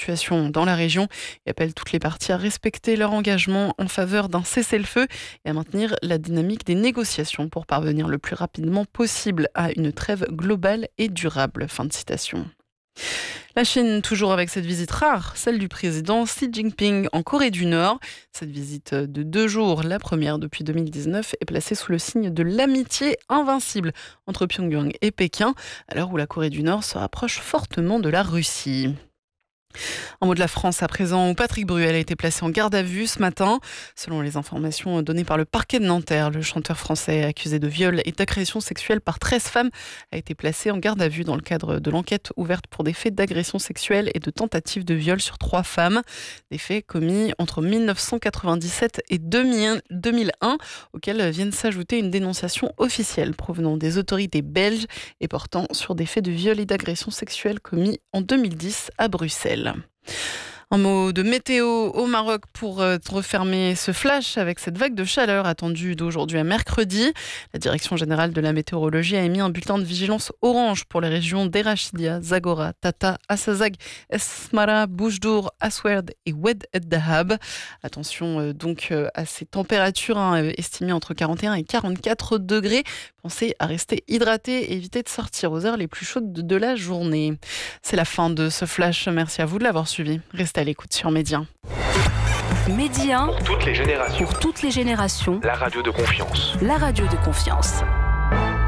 situation dans la région et appelle toutes les parties à respecter leur engagement en faveur d'un cessez-le-feu et à maintenir la dynamique des négociations pour parvenir le plus rapidement possible à une trêve globale et durable. Fin de citation. La Chine, toujours avec cette visite rare, celle du président Xi Jinping en Corée du Nord. Cette visite de 2 jours, la première depuis 2019, est placée sous le signe de l'amitié invincible entre Pyongyang et Pékin, à l'heure où la Corée du Nord se rapproche fortement de la Russie. Un mot de la France à présent, où Patrick Bruel a été placé en garde à vue ce matin. Selon les informations données par le parquet de Nanterre, le chanteur français accusé de viol et d'agression sexuelle par 13 femmes a été placé en garde à vue dans le cadre de l'enquête ouverte pour des faits d'agression sexuelle et de tentative de viol sur 3 femmes. Des faits commis entre 1997 et 2001, auxquels viennent s'ajouter une dénonciation officielle provenant des autorités belges et portant sur des faits de viol et d'agression sexuelle commis en 2010 à Bruxelles. Un mot de météo au Maroc pour refermer ce flash avec cette vague de chaleur attendue d'aujourd'hui à mercredi. La Direction générale de la météorologie a émis un bulletin de vigilance orange pour les régions d'Erachidia, Zagora, Tata, Assazag, Esmara, Boujdour, Aswerd et Oued El Dahab. Attention donc à ces températures estimées entre 41 et 44 degrés. Pensez à rester hydraté et éviter de sortir aux heures les plus chaudes de la journée. C'est la fin de ce flash. Merci à vous de l'avoir suivi. Restez à l'écoute sur Média. Média. Pour toutes les générations. Pour toutes les générations. La radio de confiance. La radio de confiance.